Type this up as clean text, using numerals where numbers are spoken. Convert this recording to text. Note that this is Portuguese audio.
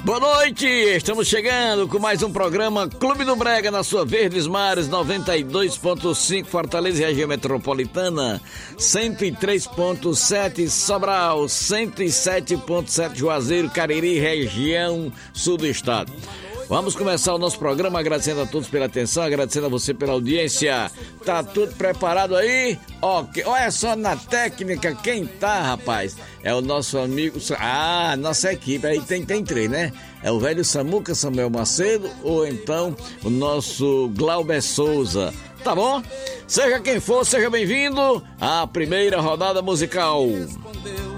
Boa noite, estamos chegando com mais um programa Clube do Brega na sua Verdes Mares 92.5 Fortaleza e região metropolitana, 103.7 Sobral, 107.7 Juazeiro, Cariri, região sul do estado. Vamos começar o nosso programa agradecendo a todos pela atenção, agradecendo a você pela audiência. Tá tudo preparado aí? Ok, olha só na técnica quem tá, rapaz. É o nosso amigo, nossa equipe, aí tem três, né? É o velho Samuca, Samuel Macedo, ou então o nosso Glauber Souza. Tá bom? Seja quem for, seja bem-vindo à primeira rodada musical.